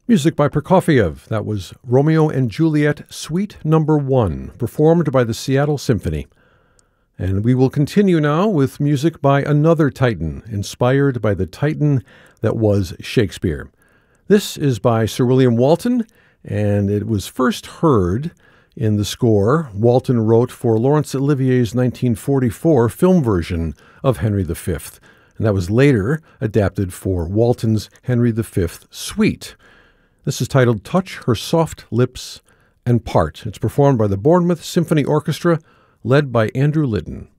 Music by Prokofiev. That was Romeo and Juliet Suite Number 1, performed by the Seattle Symphony. And we will continue now with music by another Titan, inspired by the Titan that was Shakespeare. This is by Sir William Walton, and it was first heard in the score Walton wrote for Laurence Olivier's 1944 film version of Henry V, and that was later adapted for Walton's Henry V Suite. This is titled Touch Her Soft Lips and Part. It's performed by the Bournemouth Symphony Orchestra, led by Andrew Liddon.